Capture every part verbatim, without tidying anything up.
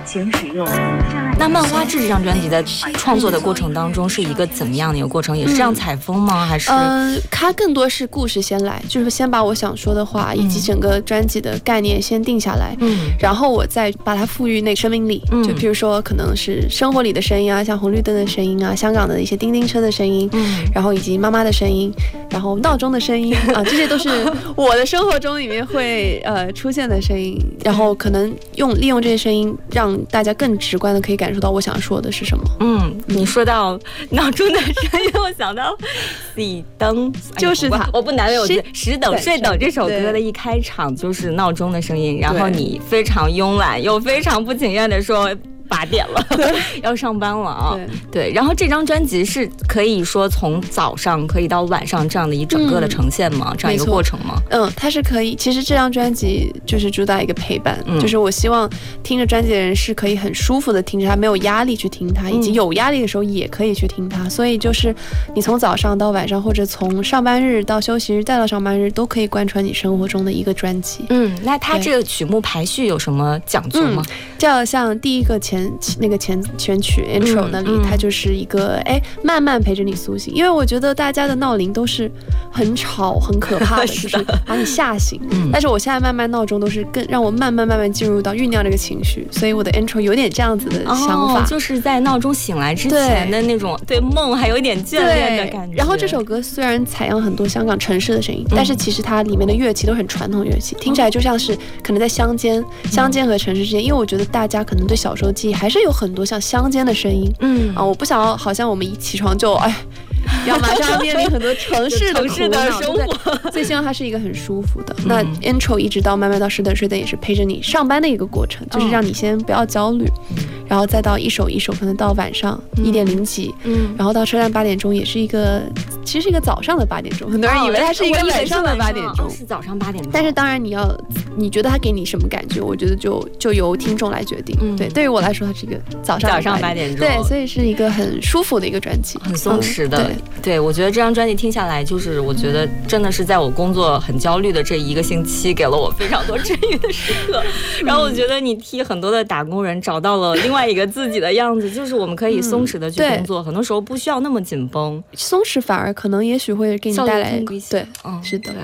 请使用。 那《漫花志》这张专辑在创作的过程当中是一个怎么样的一个过程？也是这样采风吗？还是？ 呃，它更多是故事先来，就是先把我想说的话以及整个专辑的概念先定下来，嗯，然后我再把它赋予那个生命力。嗯，就比如说可能是生活里的声音啊，像红绿灯的声音啊，香港的一些叮叮车的声音，嗯，然后以及妈妈的声音，然后闹钟的声音啊，这些都是我的生活中里面会呃出现的声音，然后可能用利用这些声音让大家更直观的可以感受到我想说的是什么。 嗯，你说到闹钟的声音，我想到熄灯， 就是它， 我不难为我自己。十等睡等这首歌的一开场就是闹钟的声音，然后你非常慵懒又非常不情愿的说八点了，要上班了啊！对，对，然后这张专辑是可以说从早上可以到晚上这样的一整个的呈现吗？嗯、这样一个过程吗？ 嗯，它是可以。其实这张专辑就是主打一个陪伴，嗯、就是我希望听着专辑的人是可以很舒服的听着它，没有压力去听它，以及有压力的时候也可以去听它。所以就是你从早上到晚上，或者从上班日到休息日再到上班日，都可以贯穿你生活中的一个专辑。 嗯，那它这个曲目排序有什么讲究吗？ 嗯、就要像第一个前。那个前前曲 intro 那里、嗯嗯、它就是一个哎慢慢陪着你苏醒，因为我觉得大家的闹铃都是很吵很可怕的，就是把你吓醒、嗯、但是我现在慢慢闹钟都是更让我慢慢慢慢进入到酝酿这个情绪，所以我的 intro 有点这样子的想法、 哦、就是在闹钟醒来之前的那种 对, 对梦还有一点眷恋的感觉。 然后这首歌虽然采样很多香港城市的声音、嗯、但是其实它里面的乐器都很传统乐器，听起来就像是可能在乡间、嗯、乡间和城市之间，因为我觉得大家可能对小时候记忆还是有很多像乡间的声音，嗯啊，我不想要好像我们一起床就哎，要马上面临很多城市的城市的生活， 所以希望它是一个很舒服的。嗯、那 intro 一直到慢慢到十等睡等也是陪着你上班的一个过程，就是让你先不要焦虑，嗯、然后再到一首一首，可能到晚上一点零几，嗯，然后到车站八点钟也是一个，其实是一个早上的八点钟，很多人以为它是一个晚上的八点钟， 哦、是早上八点钟， 但是当然你要你觉得它给你什么感觉，我觉得就就由听众来决定。嗯、对，对于我来说，它是一个早上早上八点钟， 对，所以是一个很舒服的一个专辑， 很松弛的。 嗯、 对，对我觉得这张专辑听下来，就是我觉得真的是在我工作很焦虑的这一个星期，给了我非常多治愈的时刻。然后我觉得你替很多的打工人找到了另外一个自己的样子，就是我们可以松弛的去工作，嗯、很多时候不需要那么紧绷， 松弛反而可能也许会给你带来对，嗯，是的。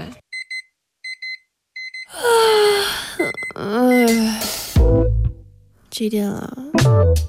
唉，几点了？